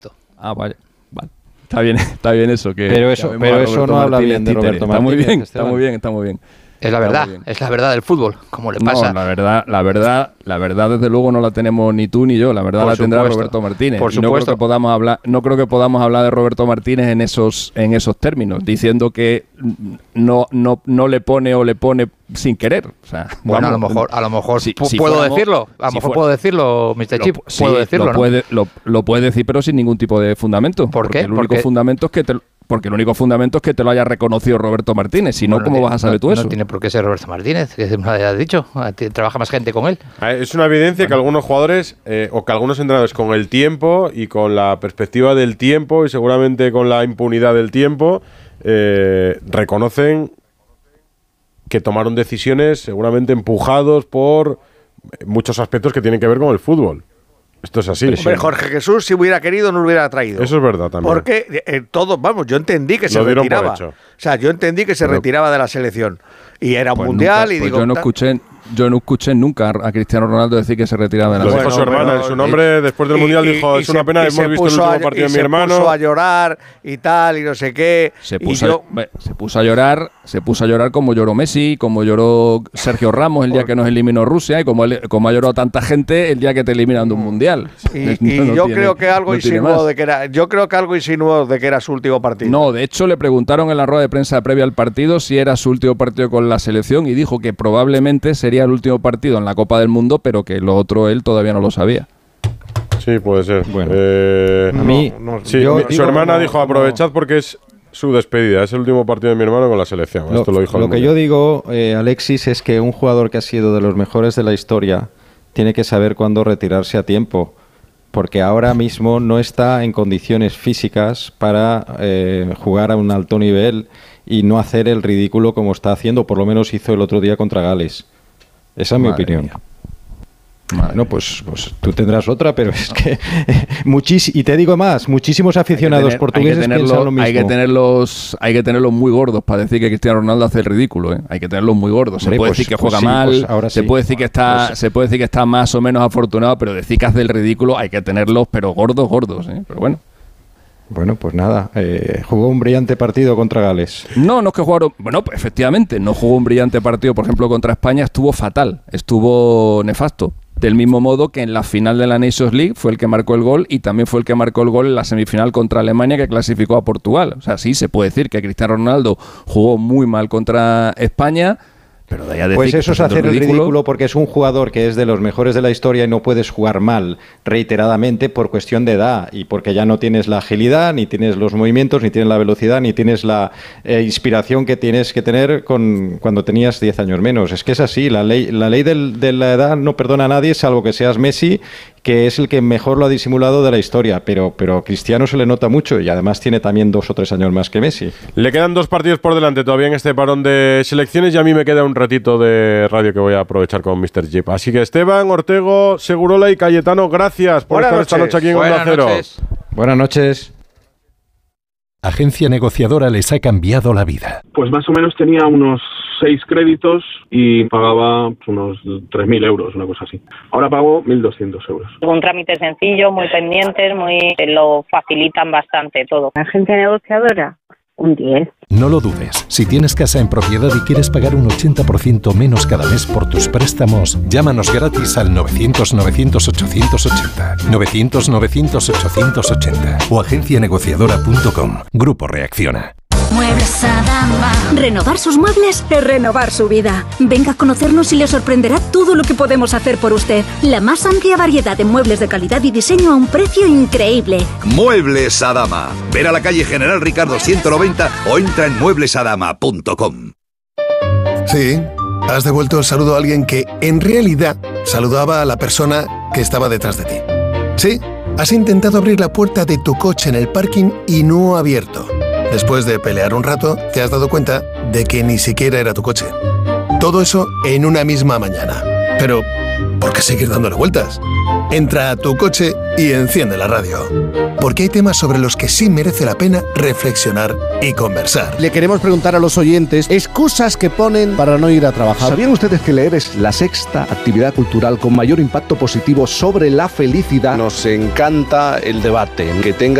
Ah, vale. Está bien eso. Pero eso no habla bien de Roberto Martínez. Está muy bien. Es la verdad del fútbol, como le pasa. No, la verdad desde luego no la tenemos ni tú ni yo, la verdad la tendrá Roberto Martínez. Por supuesto. No creo que podamos hablar de Roberto Martínez en esos términos, diciendo que no le pone o le pone sin querer. O sea, bueno, vamos, a lo mejor si puedo fuéramos, decirlo. A lo mejor puedo decirlo, Mr. Chip. Puedo decirlo, lo puede decir, pero sin ningún tipo de fundamento. ¿Por qué? El único fundamento es que te lo haya reconocido Roberto Martínez. Si no, ¿cómo vas a saber tú eso? No tiene por qué ser Roberto Martínez, que me lo hayas dicho. Trabaja más gente con él. Es una evidencia que algunos jugadores o que algunos entrenadores con el tiempo y con la perspectiva del tiempo y seguramente con la impunidad del tiempo reconocen que tomaron decisiones seguramente empujados por muchos aspectos que tienen que ver con el fútbol. Esto es así. Hombre, Jorge Jesús, si hubiera querido, no lo hubiera traído. Eso es verdad también. Porque yo entendí que se retiraba. O sea, yo entendí que se retiraba de la selección. Y era un mundial nunca, y digo... Yo no escuché nunca a Cristiano Ronaldo decir que se retiraba de la selección. Lo dijo su hermana en su nombre después del mundial. Dijo, es una pena, hemos visto el último partido de mi hermano. Se puso a llorar y tal, y no sé qué. Se puso a llorar como lloró Messi, como lloró Sergio Ramos el día que nos eliminó Rusia y como ha llorado tanta gente el día que te eliminan de un mundial. Yo creo que algo insinuó de que era su último partido. No, de hecho le preguntaron en la rueda de prensa previa al partido si era su último partido con la selección y dijo que probablemente sería el último partido en la Copa del Mundo, pero que lo otro él todavía no lo sabía. Sí, puede ser. Bueno, a mí, su hermana dijo, aprovechad porque es su despedida, es el último partido de mi hermano con la selección. Esto lo dijo lo que yo digo, Alexis, es que un jugador que ha sido de los mejores de la historia tiene que saber cuándo retirarse a tiempo, porque ahora mismo no está en condiciones físicas para jugar a un alto nivel y no hacer el ridículo como está haciendo, por lo menos hizo el otro día contra Gales. Esa es mi opinión. No, pues tú tendrás otra, pero es que y te digo más, muchísimos aficionados portugueses piensan lo mismo. Hay que tenerlos muy gordos para decir que Cristiano Ronaldo hace el ridículo, ¿eh? Hay que tenerlos muy gordos. Se puede decir que juega mal, se puede decir que está más o menos afortunado, pero decir que hace el ridículo hay que tenerlos, pero gordos, ¿eh? Pero bueno. Bueno, pues nada, jugó un brillante partido contra Gales. No es que jugaron... Bueno, pues efectivamente, no jugó un brillante partido, por ejemplo, contra España, estuvo fatal, estuvo nefasto. Del mismo modo que en la final de la Nations League fue el que marcó el gol y también fue el que marcó el gol en la semifinal contra Alemania que clasificó a Portugal. O sea, sí, se puede decir que Cristiano Ronaldo jugó muy mal contra España, pero de ahí a decir pues eso es hacer el ridículo porque es un jugador que es de los mejores de la historia y no puedes jugar mal reiteradamente por cuestión de edad y porque ya no tienes la agilidad, ni tienes los movimientos, ni tienes la velocidad, ni tienes la inspiración que tienes que tener cuando tenías 10 años menos. Es que es así, la ley de la edad no perdona a nadie salvo que seas Messi, que es el que mejor lo ha disimulado de la historia, pero Cristiano se le nota mucho y además tiene también 2 o 3 años más que Messi. Le quedan 2 partidos por delante todavía en este parón de selecciones y a mí me queda un ratito de radio que voy a aprovechar con Mr. Jeep. Así que Esteban, Ortego, Segurola y Cayetano, gracias por estar esta noche aquí en Onda Cero. Buenas noches. Agencia negociadora les ha cambiado la vida. Pues más o menos tenía unos 6 créditos y pagaba unos 3.000 euros, una cosa así. Ahora pago 1.200 euros. Un trámite sencillo, muy pendientes, lo facilitan bastante todo. Agencia negociadora, un 10. No lo dudes. Si tienes casa en propiedad y quieres pagar un 80% menos cada mes por tus préstamos, llámanos gratis al 900-900-880. 900-900-880 o agencianegociadora.com. Grupo Reacciona. Muebles Adama. Renovar sus muebles es renovar su vida. Venga a conocernos y le sorprenderá todo lo que podemos hacer por usted. La más amplia variedad de muebles de calidad y diseño a un precio increíble. Muebles Adama. Ver a la calle General Ricardo 190 o entra en mueblesadama.com. Sí, has devuelto el saludo a alguien que en realidad saludaba a la persona que estaba detrás de ti. Sí, has intentado abrir la puerta de tu coche en el parking y no ha abierto. Después de pelear un rato, te has dado cuenta de que ni siquiera era tu coche. Todo eso en una misma mañana. Pero, ¿por qué que seguir dándole vueltas. Entra a tu coche y enciende la radio. Porque hay temas sobre los que sí merece la pena reflexionar y conversar. Le queremos preguntar a los oyentes excusas que ponen para no ir a trabajar. ¿Sabían ustedes que leer es la sexta actividad cultural con mayor impacto positivo sobre la felicidad? Nos encanta el debate, que tenga